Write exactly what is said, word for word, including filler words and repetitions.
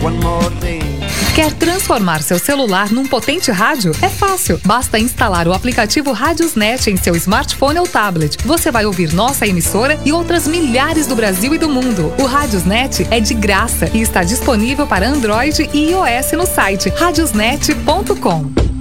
one more thing. Quer transformar seu celular num potente rádio? É fácil. Basta instalar o aplicativo Radiosnet em seu smartphone ou tablet. Você vai ouvir nossa emissora e outras milhares do Brasil e do mundo. O Radiosnet é de graça e está disponível para Android e iOS no site radiosnet ponto com.